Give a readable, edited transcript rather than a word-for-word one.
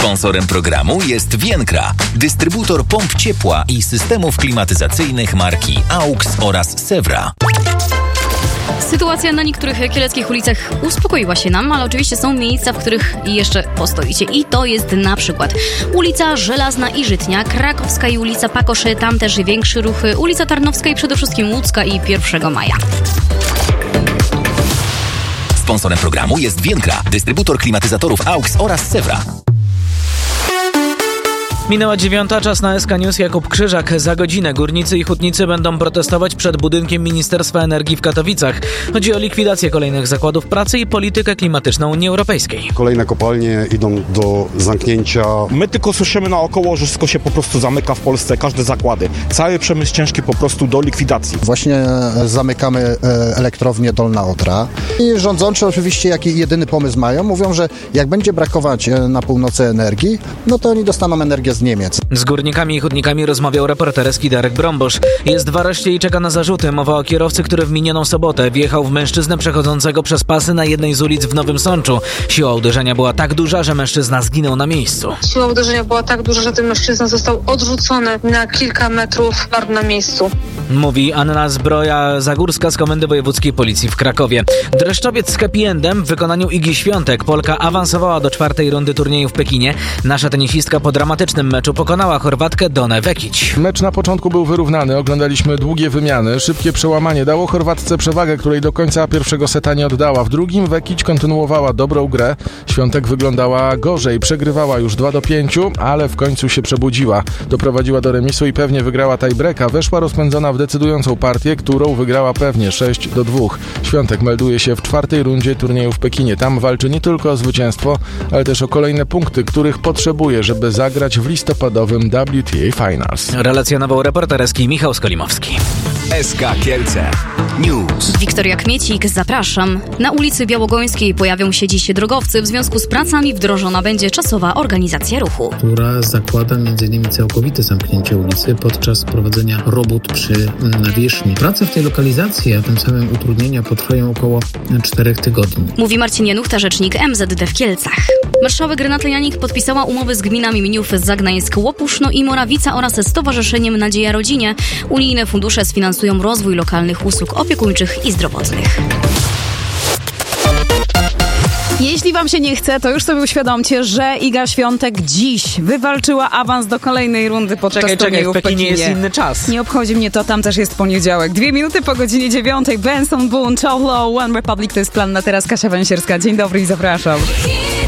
Sponsorem programu jest Vienkra, dystrybutor pomp ciepła i systemów klimatyzacyjnych marki AUX oraz Sewra. Sytuacja na niektórych kieleckich ulicach uspokoiła się nam, ale oczywiście są miejsca, w których jeszcze postoicie. I to jest na przykład ulica Żelazna i Żytnia, Krakowska i ulica Pakoszy, tam też większy ruch, ulica Tarnowska i przede wszystkim Łódzka i 1 Maja. Sponsorem programu jest Vienkra, dystrybutor klimatyzatorów AUX oraz Sewra. Minęła 9, czas na SK News. Jakub Krzyżak. Za godzinę górnicy i hutnicy będą protestować przed budynkiem Ministerstwa Energii w Katowicach. Chodzi o likwidację kolejnych zakładów pracy i politykę klimatyczną Unii Europejskiej. Kolejne kopalnie idą do zamknięcia. My tylko słyszymy naokoło, że wszystko się po prostu zamyka w Polsce, każde zakłady. Cały przemysł ciężki po prostu do likwidacji. Właśnie zamykamy elektrownię Dolna Odra. I rządzący oczywiście jaki jedyny pomysł mają, mówią, że jak będzie brakować na północy energii, no to oni dostaną energię z Niemiec. Z górnikami i hutnikami rozmawiał reporter Eski Darek Brombosz. Jest w areszcie i czeka na zarzuty. Mowa o kierowcy, który w minioną sobotę wjechał w mężczyznę przechodzącego przez pasy na jednej z ulic w Nowym Sączu. Siła uderzenia była tak duża, że mężczyzna zginął na miejscu. Siła uderzenia była tak duża, że ten mężczyzna został odrzucony na kilka metrów na miejscu. Mówi Anna Zbroja-Zagórska z Komendy Wojewódzkiej Policji w Krakowie. Dreszczowiec z happy endem w wykonaniu Igi Świątek. Polka awansowała do 4. rundy turnieju w Pekinie. Nasza tenisistka po dramatycznym meczu pokonała Chorwatkę Donę Vekić. Mecz na początku był wyrównany, oglądaliśmy długie wymiany, szybkie przełamanie dało Chorwatce przewagę, której do końca pierwszego seta nie oddała. W drugim Vekić kontynuowała dobrą grę, Świątek wyglądała gorzej, przegrywała już 2-5, ale w końcu się przebudziła. Doprowadziła do remisu i pewnie wygrała tiebreaka, weszła rozpędzona w decydującą partię, którą wygrała pewnie 6-2. Świątek melduje się w 4. rundzie turnieju w Pekinie. Tam walczy nie tylko o zwycięstwo, ale też o kolejne punkty, których potrzebuje, żeby zagrać w listopadowym WTA Finals. Relacjonował reporter Eski Michał Skolimowski. SK Kielce News. Wiktoria Kmiecik, zapraszam. Na ulicy Białogońskiej pojawią się dziś drogowcy. W związku z pracami wdrożona będzie czasowa organizacja ruchu, która zakłada m.in. całkowite zamknięcie ulicy podczas prowadzenia robót przy nawierzchni. Prace w tej lokalizacji, a tym samym utrudnienia potrwają około 4 tygodni. Mówi Marcin Januchta, rzecznik MZD w Kielcach. Marszałek Renata Janik podpisała umowy z gminami Miniów, Zagnańsk, Łopuszno i Morawica oraz Stowarzyszeniem Nadzieja Rodzinie. Unijne fundusze sfinansują rozwój lokalnych usług opiekuńczych i zdrowotnych. Jeśli wam się nie chce, to już sobie uświadomcie, że Iga Świątek dziś wywalczyła awans do kolejnej rundy podczas turnieju w Pekinie. Jest inny czas. Nie obchodzi mnie to, tam też jest poniedziałek. 2 minuty po godzinie 9. Benson Boone, Cholo, One Republic, to jest plan na teraz. Kasia Węsierska. Dzień dobry i zapraszam.